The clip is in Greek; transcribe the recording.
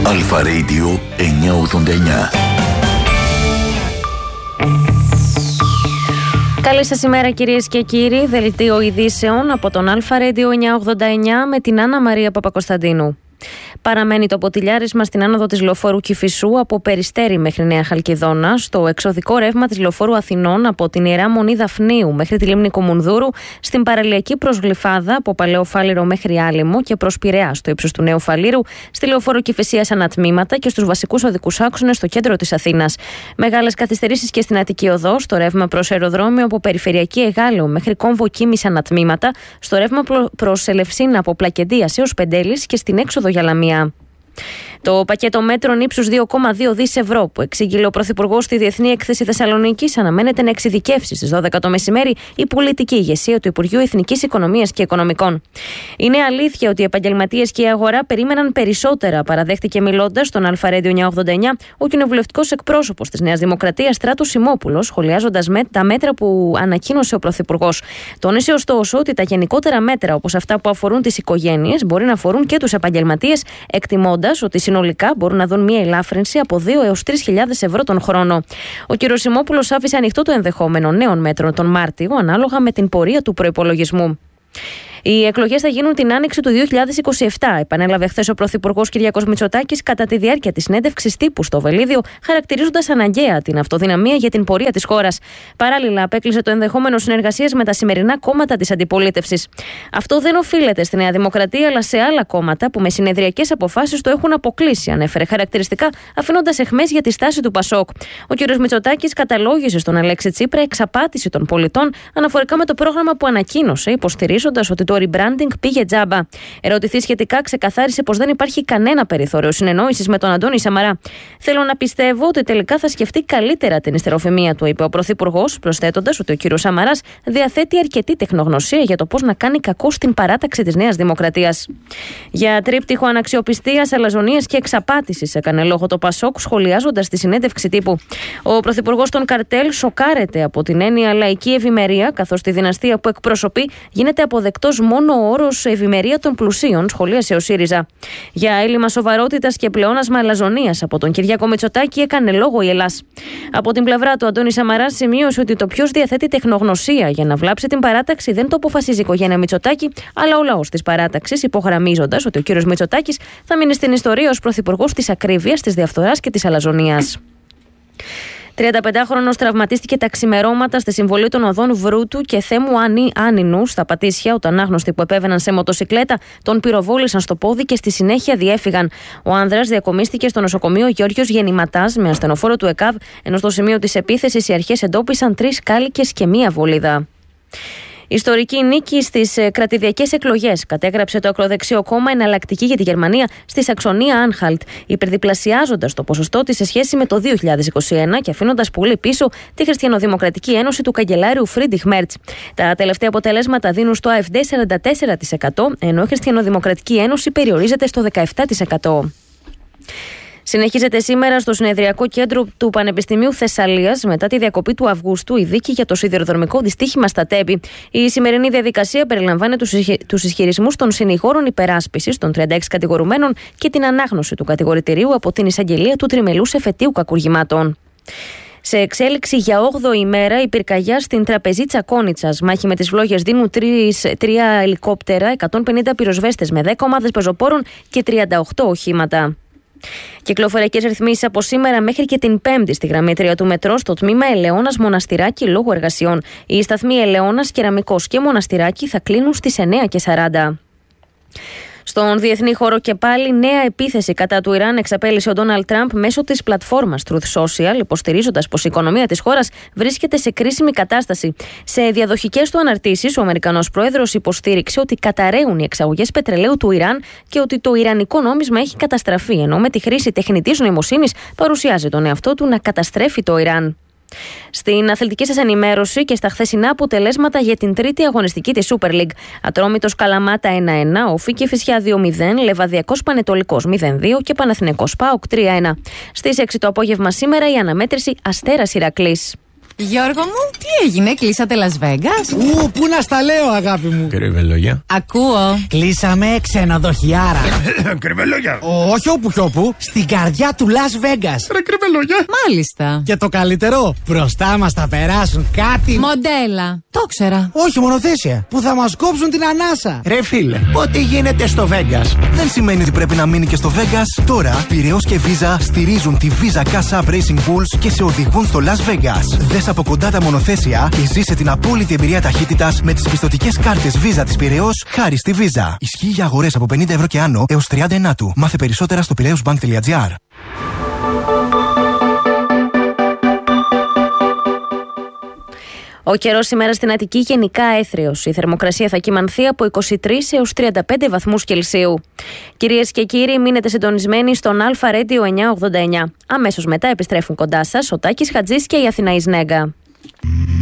Αλφα Radio 989. Καλή σας ημέρα κυρίες και κύριοι. Δελτίο ειδήσεων από τον Αλφα Radio 989 με την Άννα Μαρία Παπακοσταντίνου. Παραμένει το ποτηλιάρισμα στην άνοδο της λεωφόρου Κηφισού από Περιστέρι μέχρι Νέα Χαλκιδόνα, στο εξωδικό ρεύμα της λεωφόρου Αθηνών από την Ιερά Μονή Δαφνίου μέχρι τη λίμνη Κομουνδούρου, στην παραλιακή προς Γλυφάδα από Παλαιό Φάληρο μέχρι Άλυμο και προς Πειραιά στο ύψος του Νέου Φαλήρου, στη λεωφόρο Κηφισίας ανατμήματα και στους βασικούς οδικούς άξονες στο κέντρο της Αθήνας. Μεγάλες καθυστερήσεις και στην Αττική Οδό, στο ρεύμα προς αεροδρόμιο από Περιφερειακή Εγάλεο μέχρι Κόμβο Κίμης ανατμήματα, στο ρεύμα προς Ελευσίνα από Πλακεντίας έως Πεντέλης και στην έξοδο για Λαμία. Το πακέτο μέτρων ύψους 2,2 δις ευρώ που εξήγηλε ο Πρωθυπουργός στη Διεθνή Έκθεση Θεσσαλονίκης αναμένεται να εξειδικεύσει στις 12 το μεσημέρι η πολιτική ηγεσία του Υπουργείου Εθνικής Οικονομίας και Οικονομικών. Είναι αλήθεια ότι οι επαγγελματίες και η αγορά περίμεναν περισσότερα, παραδέχτηκε μιλώντας στον Αλφα Radio 989 ο κοινοβουλευτικός εκπρόσωπος της Νέας Δημοκρατίας Στράτος Σιμόπουλος, σχολιάζοντας τα μέτρα που ανακοίνωσε ο Πρωθυπουργός. Τόνισε ωστόσο ότι τα γενικότερα μέτρα, όπως αυτά που αφορούν τις οικογένειες, μπορεί να αφορούν και τους επαγγελματίες, εκτιμώντας ότι συνολικά μπορούν να δουν μια ελάφρυνση από 2 έως 3.000 ευρώ τον χρόνο. Ο κ. Σιμόπουλος άφησε ανοιχτό το ενδεχόμενο νέων μέτρων τον Μάρτιο, ανάλογα με την πορεία του προϋπολογισμού. Οι εκλογές θα γίνουν την άνοιξη του 2027, επανέλαβε χθες ο Πρωθυπουργός Κυριάκος Μητσοτάκης κατά τη διάρκεια της συνέντευξης τύπου στο Βελίδιο, χαρακτηρίζοντας αναγκαία την αυτοδυναμία για την πορεία της χώρας. Παράλληλα, απέκλεισε το ενδεχόμενο συνεργασίας με τα σημερινά κόμματα της αντιπολίτευσης. Αυτό δεν οφείλεται στη Νέα Δημοκρατία, αλλά σε άλλα κόμματα που με συνεδριακές αποφάσεις το έχουν αποκλείσει, ανέφερε χαρακτηριστικά, αφήνοντας αιχμές για τη στάση του Πασόκ. Ο κ. Μητσοτάκης καταλόγησε στον Αλέξη Τσίπρα εξαπάτηση των πολιτών αναφορικά με το πρόγραμμα που ανακοίνωσε, υποστηρίζοντας ότι το rebranding πήγε τζάμπα. Ερωτηθεί σχετικά, ξεκαθάρισε πως δεν υπάρχει κανένα περιθώριο συνεννόησης με τον Αντώνη Σαμαρά. Θέλω να πιστεύω ότι τελικά θα σκεφτεί καλύτερα την ιστεροφημία του, είπε ο Πρωθυπουργός, προσθέτοντας ότι ο κ. Σαμαράς διαθέτει αρκετή τεχνογνωσία για το πώς να κάνει κακό στην παράταξη της Νέας Δημοκρατίας. Για τρίπτυχο αναξιοπιστίας, αλαζονίας και εξαπάτησης έκανε λόγο το Πασόκ, σχολιάζοντας τη συνέντευξη τύπου. Ο Πρωθυπουργός των καρτέλ σοκάρεται από την έννοια λαϊκή ευημερία, καθώς τη δυναστεία που εκπροσωπεί γίνεται αποδεκτός μόνο ο όρος ευημερία των πλουσίων, σχολίασε ο ΣΥΡΙΖΑ. Για έλλειμμα σοβαρότητας και πλεόνασμα αλαζονίας από τον Κυριάκο Μητσοτάκη έκανε λόγο η Ελλάς. Από την πλευρά του, Αντώνης Σαμαράς σημείωσε ότι το ποιος διαθέτει τεχνογνωσία για να βλάψει την παράταξη δεν το αποφασίζει η οικογένεια Μητσοτάκη, αλλά ο λαός της παράταξης, υπογραμμίζοντας ότι ο κύριος Μητσοτάκης θα μείνει στην ιστορία ως πρωθυπουργός της ακρίβειας, της διαφθοράς και της αλαζονίας. 35χρονος τραυματίστηκε τα ξημερώματα στη συμβολή των οδών Βρούτου και Θέμου Άνινου στα Πατήσια, όταν άγνωστοι που επέβαιναν σε μοτοσικλέτα τον πυροβόλησαν στο πόδι και στη συνέχεια διέφυγαν. Ο άνδρας διακομίστηκε στο νοσοκομείο Γιώργιος Γεννηματάς με ασθενοφόρο του ΕΚΑΒ, ενώ στο σημείο της επίθεσης οι αρχές εντόπισαν 3 κάλικες και 1 βολίδα. Ιστορική νίκη στις κρατηδιακές εκλογές, κατέγραψε το ακροδεξιό κόμμα Εναλλακτική για τη Γερμανία στη Σαξονία Άνχαλτ, υπερδιπλασιάζοντας το ποσοστό της σε σχέση με το 2021 και αφήνοντας πολύ πίσω τη Χριστιανοδημοκρατική Ένωση του καγκελάριου Φρίντριχ Μέρτς. Τα τελευταία αποτελέσματα δίνουν στο AfD 44%, ενώ η Χριστιανοδημοκρατική Ένωση περιορίζεται στο 17%. Συνεχίζεται σήμερα στο συνεδριακό κέντρο του Πανεπιστημίου Θεσσαλίας, μετά τη διακοπή του Αυγούστου, η δίκη για το σιδηροδρομικό δυστύχημα στα Τέμπη. Η σημερινή διαδικασία περιλαμβάνει τους ισχυρισμούς των συνηγόρων υπεράσπισης των 36 κατηγορουμένων και την ανάγνωση του κατηγορητηρίου από την εισαγγελία του τριμελούς εφετείου κακουργημάτων. Σε εξέλιξη για 8η ημέρα η πυρκαγιά στην Τραπεζή Τσακώνιτσας. Μάχη με τις φλόγες δίνουν 3 ελικόπτερα, 150 πυροσβέστες με 10 ομάδες πεζοπόρων και 38 οχήματα. Κυκλοφοριακές ρυθμίσεις από σήμερα μέχρι και την Πέμπτη στη γραμμή 3 του μετρό στο τμήμα Ελαιώνας Μοναστηράκι λόγω εργασιών. Οι σταθμοί Ελαιώνας, Κεραμικός και Μοναστηράκι θα κλείνουν στις 9:40. Στον διεθνή χώρο και πάλι, νέα επίθεση κατά του Ιράν εξαπέλυσε ο Ντόναλντ Τραμπ μέσω της πλατφόρμας Truth Social, υποστηρίζοντας πως η οικονομία της χώρας βρίσκεται σε κρίσιμη κατάσταση. Σε διαδοχικές του αναρτήσεις, ο Αμερικανός πρόεδρος υποστήριξε ότι καταρρέουν οι εξαγωγές πετρελαίου του Ιράν και ότι το ιρανικό νόμισμα έχει καταστραφεί, ενώ με τη χρήση τεχνητής νοημοσύνης παρουσιάζει τον εαυτό του να καταστρέφει το Ιράν. Στην αθλητική σας ενημέρωση και στα χθεσινά αποτελέσματα για την τρίτη αγωνιστική της Super League. Ατρόμητος Καλαμάτα 1-1, Όφη Κηφισιά 2-0, Λεβαδιακός Πανετολικός 0-2 και Παναθηναϊκός ΠΑΟΚ 3-1. Στις 6 το απόγευμα σήμερα η αναμέτρηση Αστέρας Ηρακλής. Γιώργο μου, τι έγινε, κλείσατε Las Vegas? Πού να στα λέω, αγάπη μου. Κρυβελόγια. Ακούω. Κλείσαμε ξενοδοχιάρα. Κρυβελόγια. Όχι όπου κι όπου, στην καρδιά του Las Vegas. Ρε κρυβελόγια. Μάλιστα. Και το καλύτερο, μπροστά μας θα περάσουν κάτι. Μοντέλα. Το ξέρα. Όχι, μονοθέσια. Που θα μας κόψουν την ανάσα. Ρε φίλε, ό,τι γίνεται στο Vegas δεν σημαίνει ότι πρέπει να μείνει και στο Vegas. Τώρα, Πειραιώς και Visa στηρίζουν τη Visa Cash App Racing Bulls και σε οδηγούν στο Las Vegas. Δες από κοντά τα μονοθέσια και ζήσε την απόλυτη εμπειρία ταχύτητας με τις πιστωτικές κάρτες Visa της Πειραιώς χάρη στη Visa. Ισχύει για αγορές από 50 ευρώ και άνω έως 30 του. Μάθε περισσότερα στο piraeusbank.gr. Ο καιρός σήμερα στην Αττική γενικά έθριος. Η θερμοκρασία θα κυμανθεί από 23 έως 35 βαθμούς Κελσίου. Κυρίες και κύριοι, μείνετε συντονισμένοι στον Αλφα Radio 989. Αμέσως μετά επιστρέφουν κοντά σας ο Τάκης Χατζής και η Αθηναής Νέγκα.